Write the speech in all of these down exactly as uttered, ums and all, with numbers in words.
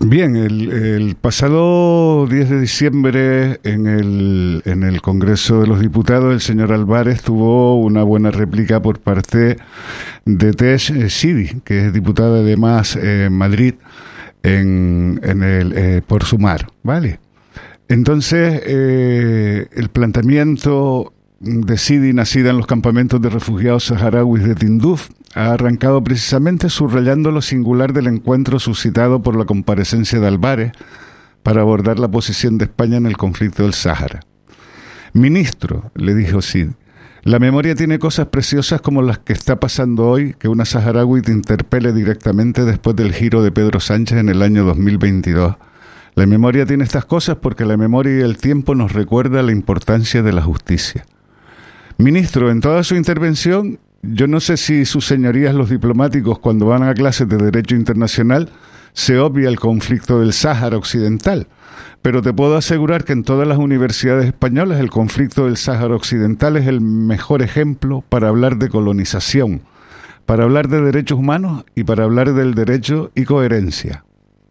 Bien, el, el pasado diez de diciembre en el, en el Congreso de los Diputados el señor Álvarez tuvo una buena réplica por parte de Tesh Sidi, que es diputada además en Madrid en, en el, eh, por Sumar, ¿vale? Entonces, eh, el planteamiento de Sidi, nacida en los campamentos de refugiados saharauis de Tinduf, ha arrancado precisamente subrayando lo singular del encuentro suscitado por la comparecencia de Álvarez para abordar la posición de España en el conflicto del Sáhara. Ministro, le dijo Sidi, la memoria tiene cosas preciosas como las que está pasando hoy, que una saharaui te interpele directamente después del giro de Pedro Sánchez en el año dos mil veintidós. La memoria tiene estas cosas porque la memoria y el tiempo nos recuerda la importancia de la justicia. Ministro, en toda su intervención, yo no sé si sus señorías los diplomáticos cuando van a clases de Derecho Internacional se obvia el conflicto del Sáhara Occidental, pero te puedo asegurar que en todas las universidades españolas el conflicto del Sáhara Occidental es el mejor ejemplo para hablar de colonización, para hablar de derechos humanos y para hablar del derecho y coherencia.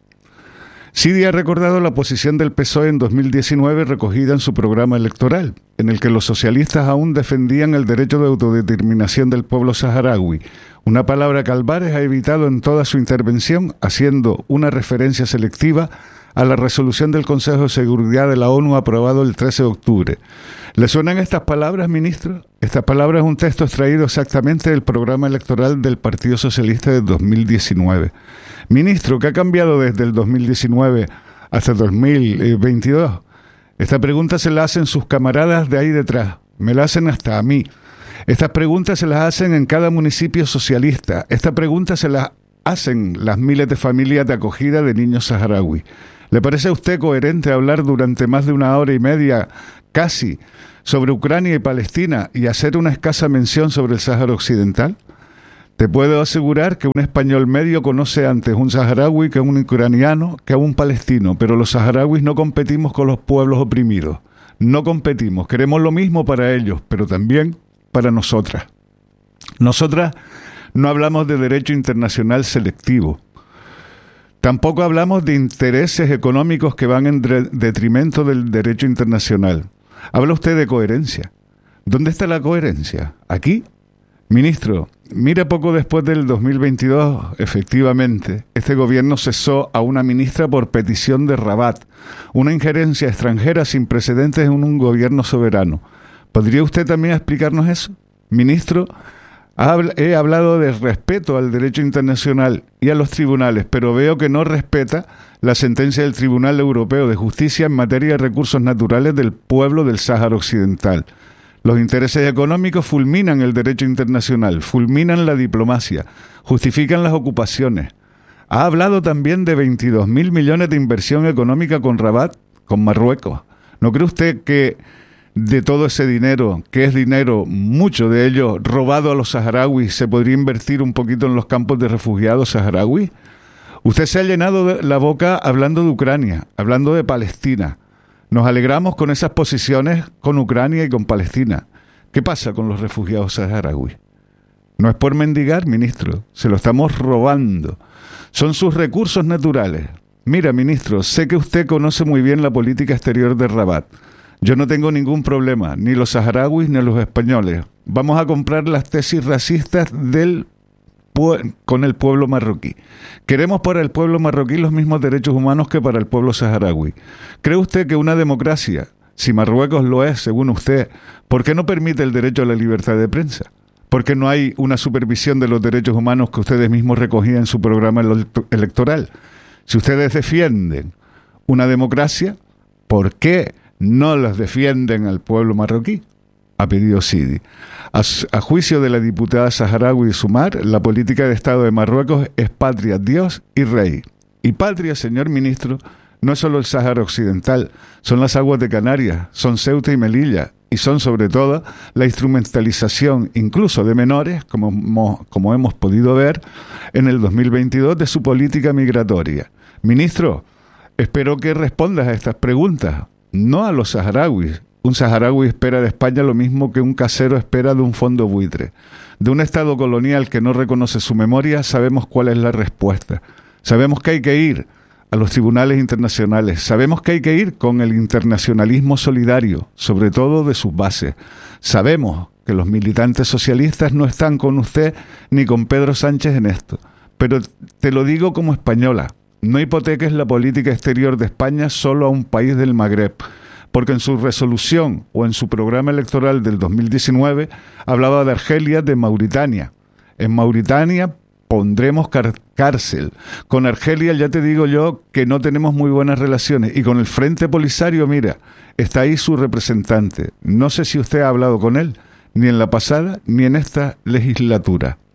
Sidi ha recordado la posición del P S O E en dos mil diecinueve recogida en su programa electoral, en el que los socialistas aún defendían el derecho de autodeterminación del pueblo saharaui, una palabra que Álvarez ha evitado en toda su intervención, haciendo una referencia selectiva a la resolución del Consejo de Seguridad de la ONU aprobado el trece de octubre. ¿Le suenan estas palabras, ministro? Estas palabras es un texto extraído exactamente del programa electoral del Partido Socialista de dos mil diecinueve. Ministro, ¿qué ha cambiado desde el dos mil diecinueve hasta el dos mil veintidós? Esta pregunta se la hacen sus camaradas de ahí detrás, me la hacen hasta a mí. Estas preguntas se las hacen en cada municipio socialista. Esta pregunta se las hacen las miles de familias de acogida de niños saharauis. ¿Le parece a usted coherente hablar durante más de una hora y media, casi, sobre Ucrania y Palestina y hacer una escasa mención sobre el Sáhara Occidental? Te puedo asegurar que un español medio conoce antes un saharaui que un ucraniano, que a un palestino, pero los saharauis no competimos con los pueblos oprimidos. No competimos, queremos lo mismo para ellos, pero también para nosotras. Nosotras no hablamos de derecho internacional selectivo. Tampoco hablamos de intereses económicos que van en detrimento del derecho internacional. Habla usted de coherencia. ¿Dónde está la coherencia? ¿Aquí? Ministro, mire, poco después del dos mil veintidós, efectivamente, este gobierno cesó a una ministra por petición de Rabat, una injerencia extranjera sin precedentes en un gobierno soberano. ¿Podría usted también explicarnos eso? Ministro, he hablado de respeto al derecho internacional y a los tribunales, pero veo que no respeta la sentencia del Tribunal Europeo de Justicia en materia de recursos naturales del pueblo del Sáhara Occidental. Los intereses económicos fulminan el derecho internacional, fulminan la diplomacia, justifican las ocupaciones. Ha hablado también de veintidós mil millones de inversión económica con Rabat, con Marruecos. ¿No cree usted que de todo ese dinero, que es dinero, mucho de ello robado a los saharauis, se podría invertir un poquito en los campos de refugiados saharauis? Usted se ha llenado la boca hablando de Ucrania, hablando de Palestina. Nos alegramos con esas posiciones con Ucrania y con Palestina. ¿Qué pasa con los refugiados saharauis? No es por mendigar, ministro, se lo estamos robando. Son sus recursos naturales. Mira, ministro, sé que usted conoce muy bien la política exterior de Rabat. Yo no tengo ningún problema, ni los saharauis ni los españoles. Vamos a comprar las tesis racistas del con el pueblo marroquí. Queremos para el pueblo marroquí los mismos derechos humanos que para el pueblo saharaui. ¿Cree usted que una democracia, si Marruecos lo es, según usted, por qué no permite el derecho a la libertad de prensa? ¿Por qué no hay una supervisión de los derechos humanos que ustedes mismos recogían en su programa electoral? Si ustedes defienden una democracia, ¿por qué no las defienden al pueblo marroquí? Ha pedido Sidi. A, a juicio de la diputada saharaui Sumar, la política de Estado de Marruecos es patria, Dios y rey. Y patria, señor ministro, no es solo el Sáhara Occidental, son las aguas de Canarias, son Ceuta y Melilla, y son sobre todo la instrumentalización, incluso de menores, como, como hemos podido ver en el dos mil veintidós, de su política migratoria. Ministro, espero que respondas a estas preguntas, no a los saharauis. Un saharaui espera de España lo mismo que un casero espera de un fondo buitre. De un Estado colonial que no reconoce su memoria, sabemos cuál es la respuesta. Sabemos que hay que ir a los tribunales internacionales. Sabemos que hay que ir con el internacionalismo solidario, sobre todo de sus bases. Sabemos que los militantes socialistas no están con usted ni con Pedro Sánchez en esto. Pero te lo digo como española, no hipoteques la política exterior de España solo a un país del Magreb, porque en su resolución o en su programa electoral del dos mil diecinueve hablaba de Argelia, de Mauritania. En Mauritania pondremos car- cárcel. Con Argelia ya te digo yo que no tenemos muy buenas relaciones. Y con el Frente Polisario, mira, está ahí su representante. No sé si usted ha hablado con él, ni en la pasada, ni en esta legislatura.